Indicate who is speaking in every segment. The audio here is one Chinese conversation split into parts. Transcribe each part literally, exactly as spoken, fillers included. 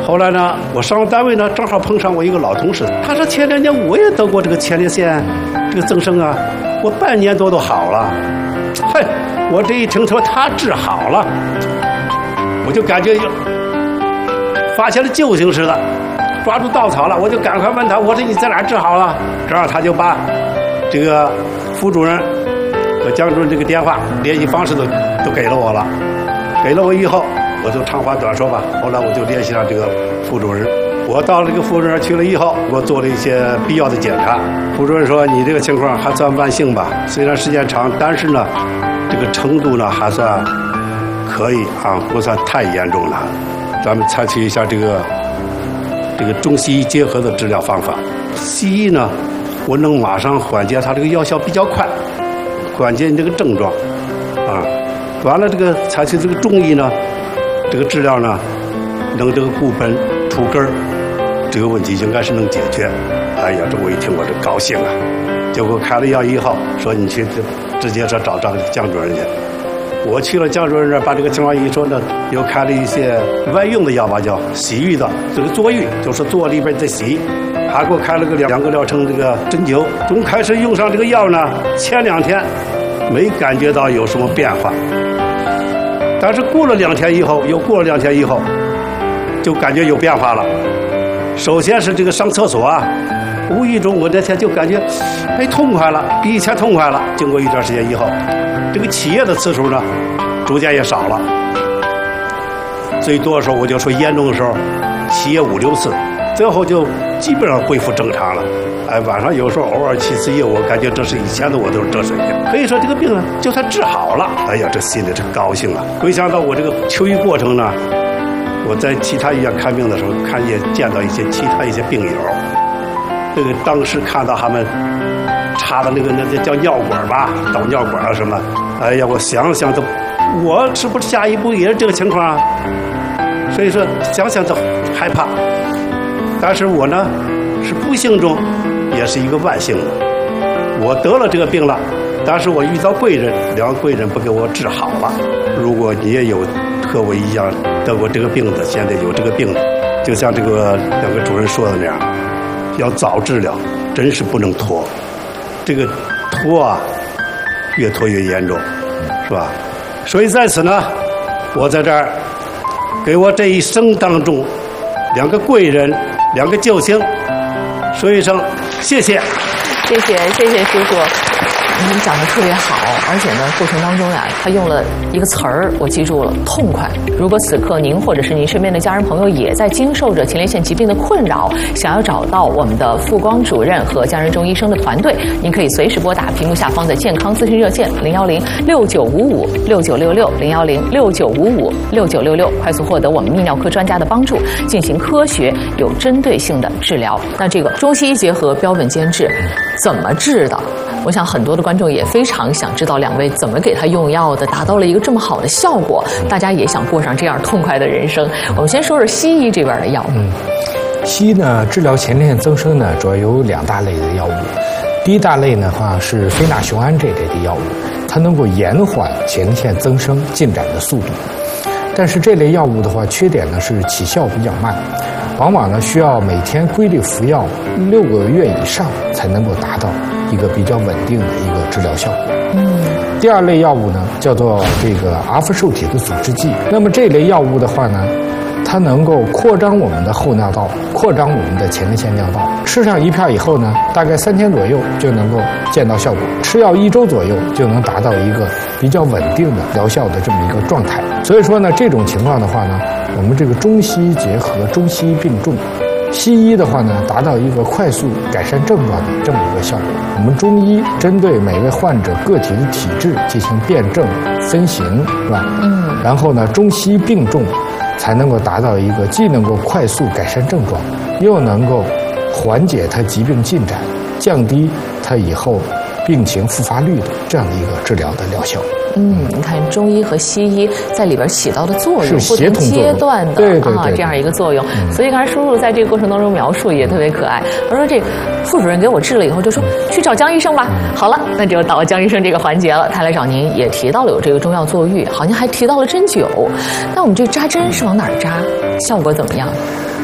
Speaker 1: 后来呢，我上了单位呢，正好碰上我一个老同事，他说前两年我也得过这个前列腺这个增生啊，我半年多都好了。嘿，我这一听说他治好了，我就感觉发现了救星似的，抓住稻草了，我就赶快问他，我说你在哪治好了？这样他就把这个副主任和江主任这个电话联系方式都都给了我了，给了我以后，我就长话短说吧。后来我就联系上这个副主任，我到了这个副主任去了以后，我做了一些必要的检查。副主任说：“你这个情况还算慢性吧，虽然时间长，但是呢，这个程度呢还算可以啊，不算太严重了。咱们采取一下这个这个中西医结合的治疗方法。西医呢，我能马上缓解它这个药效比较快，缓解你这个症状啊。完了这个采取这个中医呢。”这个治疗呢，能这个固本除根儿，这个问题应该是能解决。哎呀，这我一听我就高兴啊！结果开了药以后，说你去直接说找张江主任去。我去了江主任那儿，把这个情况一说呢，又开了一些外用的药吧，叫洗浴的这个坐浴，就是坐里边再洗。还给我开了个两个疗程这个针灸。从开始用上这个药呢，前两天没感觉到有什么变化。但是过了两天以后，又过了两天以后，就感觉有变化了。首先是这个上厕所啊，无意中我那天就感觉，哎，痛快了，比以前痛快了。经过一段时间以后，这个起夜的次数呢，逐渐也少了。最多的时候我就说严重的时候，起夜五六次，最后就基本上恢复正常了。哎，晚上有时候偶尔起次夜，我感觉这是以前的我都是这水平。可以说这个病呢，就算治好了，哎呀，这心里真高兴啊！回想到我这个求医过程呢，我在其他医院看病的时候，看也见到一些其他一些病友，这个当时看到他们插的那个那那叫尿管吧，导尿管啊什么，哎呀，我想想都，我是不是下一步也是这个情况啊？所以说想想都害怕，但是我呢是不幸中。也是一个万幸的，我得了这个病了，但是我遇到贵人，两个贵人不给我治好了。如果你也有和我一样得过这个病的，现在有这个病的，就像这个两个主任说的那样，要早治疗，真是不能拖。这个拖啊，越拖越严重，是吧？所以在此呢，我在这儿给我这一生当中两个贵人，两个救星。说一声谢谢，
Speaker 2: 谢谢谢谢叔叔，您讲的特别好，而且呢，过程当中呀，他用了一个词儿，我记住了，痛快。如果此刻您或者是您身边的家人朋友也在经受着前列腺疾病的困扰，想要找到我们的傅光主任和家人中医生的团队，您可以随时拨打屏幕下方的健康咨询热线零幺零六九五五六九六六零幺零六九五五六九六六，快速获得我们泌尿科专家的帮助，进行科学有针对性的治疗。那这个中西医结合，标本兼治，怎么治的？我想很多的观众也非常想知道两位怎么给他用药的，达到了一个这么好的效果。大家也想过上这样痛快的人生。我们先说说西医这边的药物。
Speaker 3: 嗯，西医呢治疗前列腺增生呢，主要有两大类的药物。第一大类的话是非那雄胺这类的药物，它能够延缓前列腺增生进展的速度。但是这类药物的话，缺点呢是起效比较慢，往往呢需要每天规律服药六个月以上才能够达到一个比较稳定的一个治疗效果。嗯，第二类药物呢叫做这个阿夫受体的阻滞剂。那么这类药物的话呢，它能够扩张我们的后尿道，扩张我们的前列腺尿道。吃上一片以后呢，大概三天左右就能够见到效果。吃药一周左右就能达到一个比较稳定的疗效的这么一个状态。所以说呢，这种情况的话呢，我们这个中西医结合，中西医并重。西医的话呢，达到一个快速改善症状的这么一个效果。我们中医针对每位患者个体的体质进行辨证分型，是吧？嗯。然后呢，中西医并重，才能够达到一个既能够快速改善症状，又能够缓解它疾病进展，降低它以后病情复发率的这样的一个治疗的疗效。
Speaker 2: 嗯，你看中医和西医在里边起到的作用，
Speaker 3: 是
Speaker 2: 不同阶段的
Speaker 3: 对对对
Speaker 2: 啊这样一个作用。嗯、所以刚才叔叔在这个过程当中描述也特别可爱。他说这副主任给我治了以后就说去找江医生吧。嗯、好了，那就到江医生这个环节了。他来找您也提到了有这个中药坐浴，好像还提到了针灸。那我们这扎针是往哪儿扎？效果怎么样？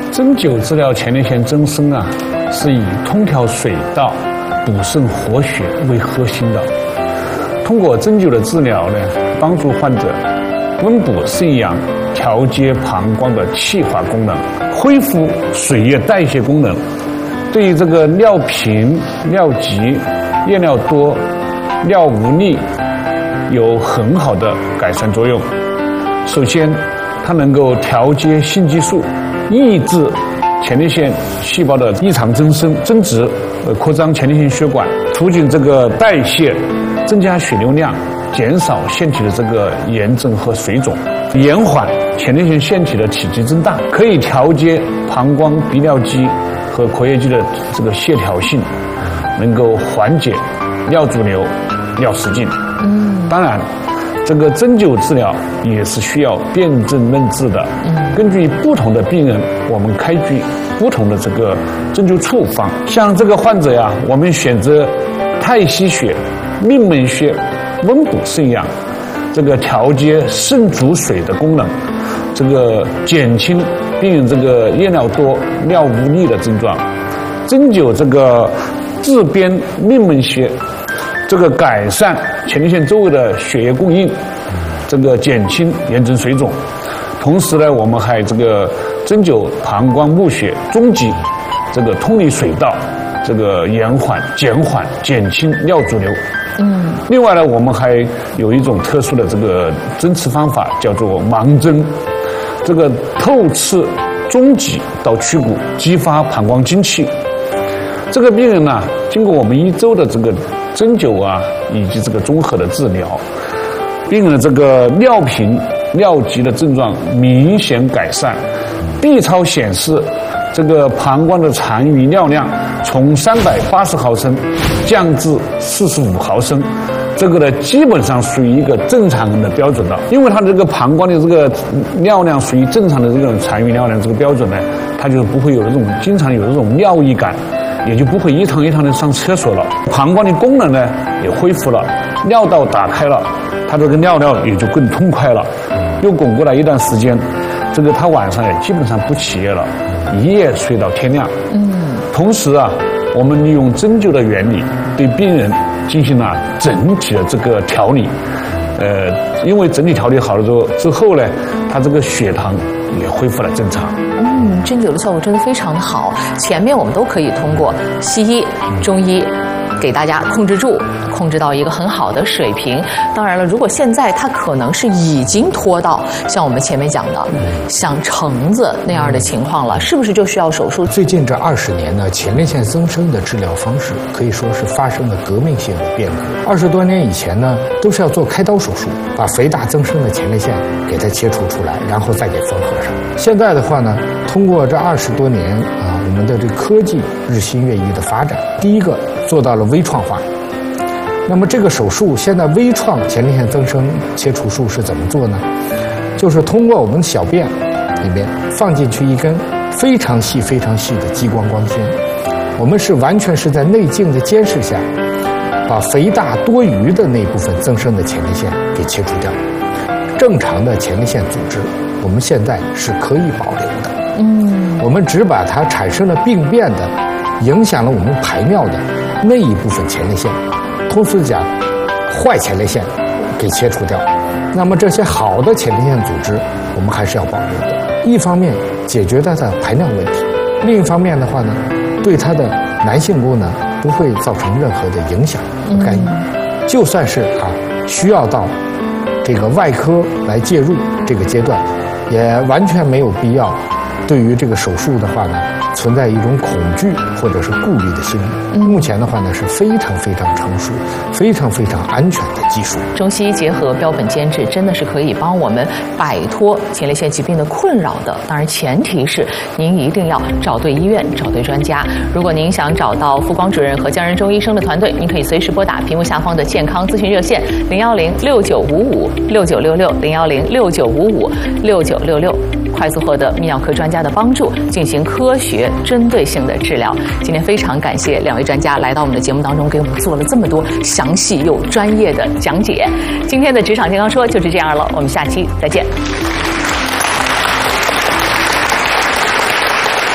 Speaker 4: 针灸治疗前列腺增生啊，是以通调水道、补肾活血为核心的。通过针灸的治疗呢，帮助患者温补肾阳，调节膀胱的气化功能，恢复水液代谢功能，对于这个尿频、尿急、夜尿多、尿无力有很好的改善作用。首先，它能够调节性激素，抑制前列腺细胞的异常增生、增殖，呃，扩张前列腺血管，促进这个代谢，增加血流量，减少腺体的这个炎症和水肿，延缓前列腺腺体的体积增大，可以调节膀胱鼻尿肌和括约肌的这个协调性，能够缓解尿阻流、尿失禁。嗯，当然，这个针灸治疗也是需要辨证论治的。嗯，根据不同的病人，我们开具不同的这个针灸处方。像这个患者呀，我们选择太溪穴、命门穴，温补肾阳，这个调节肾主水的功能，这个减轻病人这个夜尿多、尿无力的症状。针灸这个治边命门穴，这个改善前列腺周围的血液供应，这个减轻炎症水肿。同时呢，我们还这个针灸膀胱募穴中极，这个通利水道，这个延缓、减缓、减轻尿阻流。嗯。另外呢，我们还有一种特殊的这个针刺方法，叫做盲针，这个透刺中极到曲骨，激发膀胱精气。这个病人呢，经过我们一周的这个针灸啊，以及这个综合的治疗，病人的这个尿频、尿急的症状明显改善。B 超显示，这个膀胱的残余尿量从三百八十毫升降至四十五毫升，这个呢基本上属于一个正常人的标准了。因为他这个膀胱的这个尿量属于正常的这种残余尿量这个标准呢，他就不会有这种经常有这种尿意感，也就不会一趟一趟的上厕所了。膀胱的功能呢也恢复了，尿道打开了，他这个尿尿也就更痛快了。又巩固了一段时间，这个他晚上也基本上不起夜了，一夜睡到天亮。嗯。同时啊，我们利用针灸的原理，对病人进行了整体的这个调理。呃，因为整体调理好了之后，之后呢，他这个血糖也恢复了正常。
Speaker 2: 嗯，针灸的效果真的非常好。前面我们都可以通过西医、中医给大家控制住，控制到一个很好的水平。当然了，如果现在它可能是已经拖到像我们前面讲的像橙子那样的情况了，是不是就需要手术？
Speaker 3: 最近这二十年呢，前列腺增生的治疗方式可以说是发生了革命性的变革。二十多年以前呢，都是要做开刀手术，把肥大增生的前列腺给它切除出来，然后再给缝合上。现在的话呢，通过这二十多年啊，我们的这科技日新月异的发展，第一个做到了微创化。那么这个手术现在微创前列腺增生切除术是怎么做呢？就是通过我们小便里面放进去一根非常细非常细的激光光纤，我们是完全是在内镜的监视下，把肥大多余的那部分增生的前列腺给切除掉。正常的前列腺组织我们现在是可以保留的。嗯，我们只把它产生了病变的、影响了我们排尿的那一部分前列腺，通俗讲，坏前列腺给切除掉。那么这些好的前列腺组织，我们还是要保留的。一方面解决它的排尿问题，另一方面的话呢，对它的男性功能不会造成任何的影响和干预。嗯、就算是啊需要到这个外科来介入这个阶段，也完全没有必要对于这个手术的话呢，存在一种恐惧或者是顾虑的心理。嗯、目前的话呢，是非常非常成熟、非常非常安全的技术。
Speaker 2: 中西医结合，标本兼治，真的是可以帮我们摆脱前列腺疾病的困扰的。当然，前提是您一定要找对医院、找对专家。如果您想找到傅光主任和江仁中医生的团队，您可以随时拨打屏幕下方的健康咨询热线零幺零六九五五六九六六零幺零六九五五六九六六。快速获得泌尿科专家的帮助，进行科学针对性的治疗。今天非常感谢两位专家来到我们的节目当中，给我们做了这么多详细又专业的讲解。今天的职场健康说就是这样了，我们下期再见。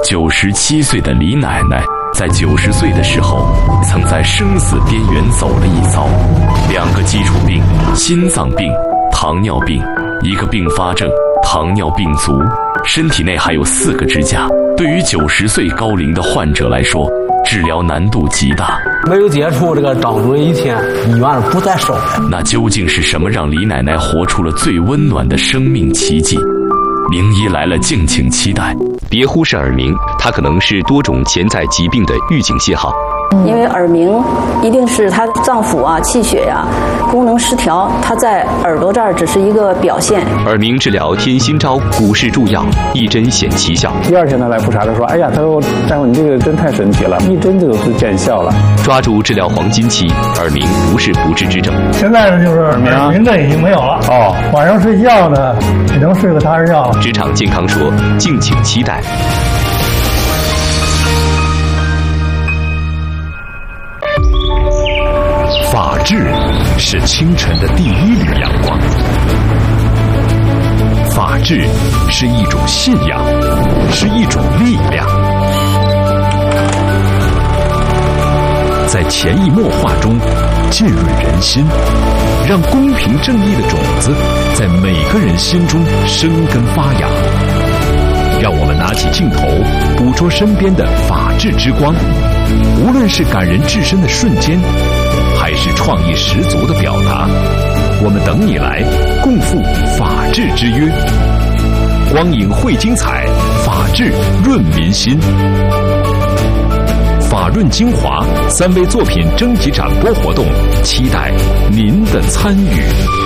Speaker 5: 九十七岁的李奶奶在九十岁的时候，曾在生死边缘走了一遭，两个基础病，心脏病、糖尿病，一个并发症，糖尿病足，身体内还有四个支架。对于九十岁高龄的患者来说，治疗难度极大。
Speaker 6: 没有接触这个张主任以前，医院不再收。
Speaker 5: 那究竟是什么让李奶奶活出了最温暖的生命奇迹？名医来了，敬请期待。
Speaker 7: 别忽视耳鸣，它可能是多种潜在疾病的预警信号。
Speaker 8: 因为耳鸣一定是她脏腑啊、气血呀、啊、功能失调，它在耳朵这儿只是一个表现。
Speaker 7: 耳鸣治疗添新招，古式助药，一针显奇效。
Speaker 4: 第二天他来复查，他说：“哎呀，他说大夫你这个针太神奇了，一针就是见效了。”
Speaker 7: 抓住治疗黄金期，耳鸣不是不治之症。
Speaker 9: 现在呢，就是耳鸣症已经没有了哦，晚上睡觉呢也能睡个踏实觉。
Speaker 7: 职场健康说，敬请期待。
Speaker 10: 法治是清晨的第一缕阳光，法治是一种信仰，是一种力量，在潜移默化中浸润人心，让公平正义的种子在每个人心中生根发芽。让我们拿起镜头，捕捉身边的法治之光，无论是感人至深的瞬间，还是创意十足的表达，我们等你来共赴法治之约。光影绘精彩，法治润民心。法润精华三位作品征集展播活动，期待您的参与。